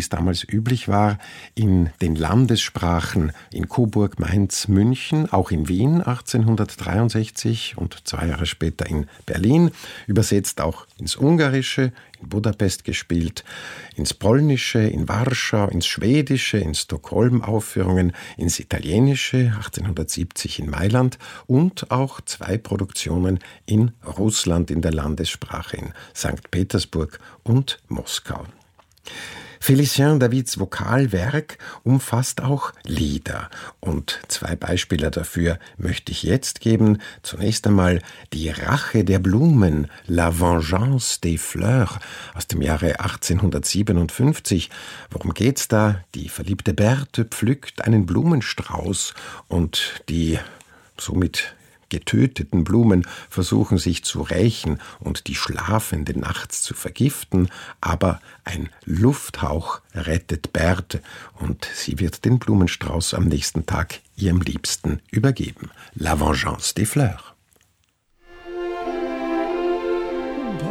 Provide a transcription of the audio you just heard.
es damals üblich war, in den Landessprachen in Coburg, Mainz, München, auch in Wien 1863 und 2 Jahre später in Berlin, übersetzt auch ins Ungarische, in Budapest gespielt, ins Polnische, in Warschau, ins Schwedische, in Stockholm Aufführungen, ins Italienische 1870 in Mailand und auch 2 Produktionen in Russland in der Landessprache in St. Petersburg und Moskau. Félicien Davids Vokalwerk umfasst auch Lieder und 2 Beispiele dafür möchte ich jetzt geben. Zunächst einmal Die Rache der Blumen, La Vengeance des Fleurs aus dem Jahre 1857. Worum geht's da? Die verliebte Berthe pflückt einen Blumenstrauß und die somit getöteten Blumen versuchen sich zu rächen und die Schlafende nachts zu vergiften, aber ein Lufthauch rettet Berthe und sie wird den Blumenstrauß am nächsten Tag ihrem Liebsten übergeben. La Vengeance des Fleurs.